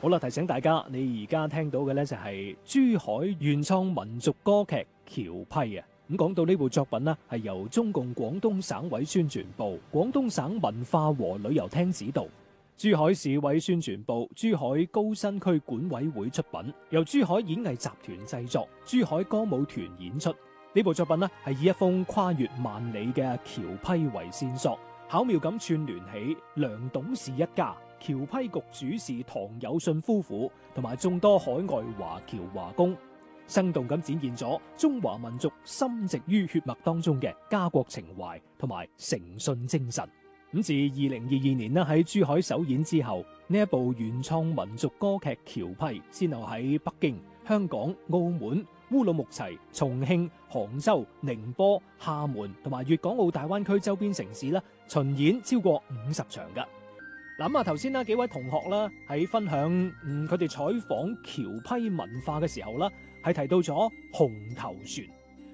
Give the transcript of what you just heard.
好啦，提醒大家，你而家聽到嘅呢就係珠海原創民族歌劇《橋批》啊。咁講到呢部作品呢，係由中共廣東省委宣傳部、廣東省文化和旅遊廳指導，珠海市委宣傳部、珠海高新區管委會出品，由珠海演藝集團製作，珠海歌舞團演出。呢部作品呢，係以一封跨越萬里嘅橋批為線索，巧妙咁串聯起梁董事一家、橋批局主事唐有信夫婦同埋眾多海外華僑華工，生動咁展現咗中華民族深植於血脈當中嘅家國情懷同埋誠信精神。咁自2022年呢喺珠海首演之後，呢一部原創民族歌劇《橋批》先後喺北京、香港、澳門、烏魯木齊、重慶、杭州、寧波、廈門同埋粵港澳大灣區周邊城市啦，巡演超過50場噶。諗下頭先啦，幾位同學啦喺分享佢哋採訪橋批文化嘅時候啦，係提到咗紅頭船。